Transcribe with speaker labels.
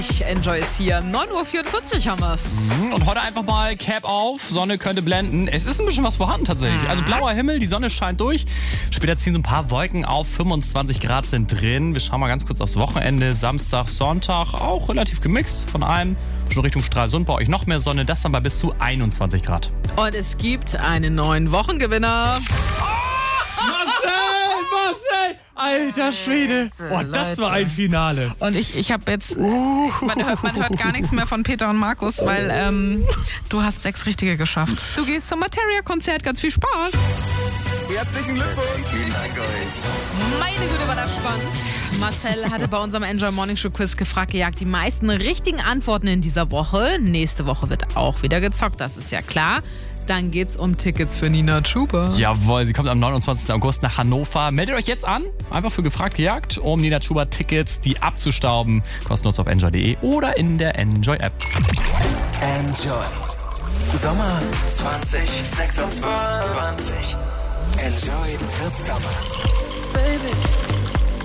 Speaker 1: Enjoy ist hier. 9:44 Uhr haben wir's.
Speaker 2: Und heute einfach mal Cap auf. Sonne könnte blenden. Es ist ein bisschen was vorhanden tatsächlich. Also blauer Himmel, die Sonne scheint durch. Später ziehen so ein paar Wolken auf. 25 Grad sind drin. Wir schauen mal ganz kurz aufs Wochenende. Samstag, Sonntag auch relativ gemixt von allem. Schon Richtung Stralsund bei euch noch mehr Sonne. Das dann bei bis zu 21 Grad.
Speaker 1: Und es gibt einen neuen Wochengewinner.
Speaker 2: Marcel! Alter Schwede! Oh, das war ein Finale.
Speaker 3: Und ich habe jetzt, man hört gar nichts mehr von Peter und Markus, weil du hast 6 Richtige geschafft. Du gehst zum Materia-Konzert, ganz viel Spaß.
Speaker 4: Herzlichen Glückwunsch. Vielen Dank euch.
Speaker 1: Meine Güte, war das spannend. Marcel hatte bei unserem Enjoy Morning Show Quiz gefragt, gejagt die meisten richtigen Antworten in dieser Woche. Nächste Woche wird auch wieder gezockt, das ist ja klar. Dann geht's um Tickets für Nina Chuba.
Speaker 2: Jawohl, sie kommt am 29. August nach Hannover. Meldet euch jetzt an, einfach für gefragt gejagt, um Nina Chuba Tickets, die abzustauben. Kostenlos auf enjoy.de oder in der Enjoy App.
Speaker 4: Enjoy. Sommer 2026. Enjoy the summer. Baby.